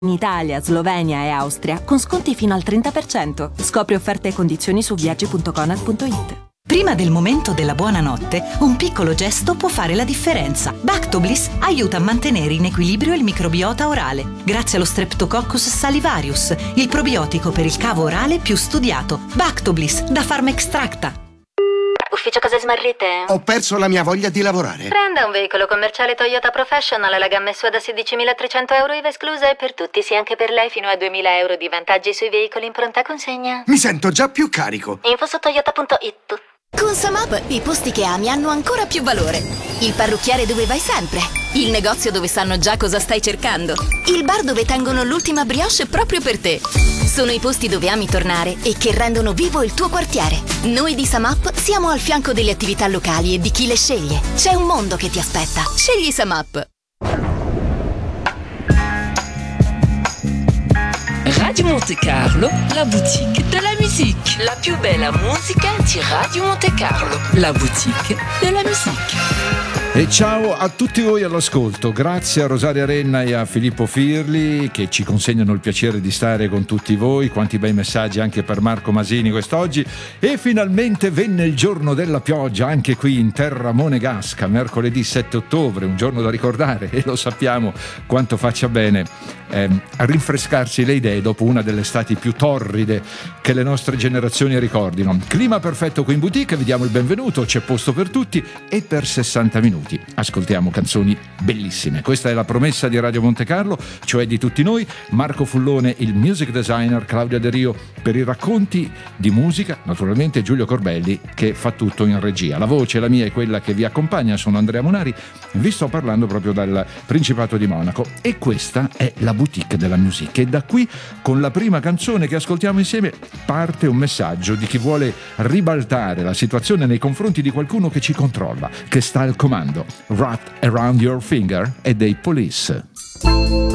In Italia, Slovenia e Austria con sconti fino al 30%. Scopri offerte e condizioni su viaggi.conad.it. Prima del momento della buonanotte, un piccolo gesto può fare la differenza. Bactobliss aiuta a mantenere in equilibrio il microbiota orale, grazie allo Streptococcus salivarius, il probiotico per il cavo orale più studiato. Bactobliss da Pharmaextracta. Ufficio cose smarrite? Ho perso la mia voglia di lavorare. Prenda un veicolo commerciale Toyota Professional, la gamma SUV da 16.300 euro IVA esclusa e per tutti, sì anche per lei, fino a 2.000 euro di vantaggi sui veicoli in pronta consegna. Mi sento già più carico. Info su toyota.it. Con Samap i posti che ami hanno ancora più valore. Il parrucchiere dove vai sempre. Il negozio dove sanno già cosa stai cercando. Il bar dove tengono l'ultima brioche proprio per te. Sono i posti dove ami tornare e che rendono vivo il tuo quartiere. Noi di Samap siamo al fianco delle attività locali e di chi le sceglie. C'è un mondo che ti aspetta. Scegli Samap. Radio Monte Carlo, la boutique de la musique. La più bella musica di Radio Monte Carlo, la boutique della musique. E ciao a tutti voi all'ascolto, grazie a Rosaria Renna e a Filippo Firli che ci consegnano il piacere di stare con tutti voi. Quanti bei messaggi anche per Marco Masini quest'oggi. E finalmente venne il giorno della pioggia anche qui in terra monegasca, mercoledì 7 ottobre, un giorno da ricordare, e lo sappiamo quanto faccia bene a rinfrescarsi le idee dopo una delle estati più torride che le nostre generazioni ricordino. Clima perfetto qui in boutique, vi diamo il benvenuto, c'è posto per tutti e per 60 minuti ascoltiamo canzoni bellissime. Questa è la promessa di Radio Monte Carlo, cioè di tutti noi. Marco Fullone, il music designer, Claudia De Rio per i racconti di musica, naturalmente Giulio Corbelli che fa tutto in regia. La voce, la mia e quella che vi accompagna, sono Andrea Monari, vi sto parlando proprio dal Principato di Monaco e questa è la boutique della musica. E da qui, con la prima canzone che ascoltiamo insieme, parte un messaggio di chi vuole ribaltare la situazione nei confronti di qualcuno che ci controlla, che sta al comando. Wrapped Around Your Finger e dei Police.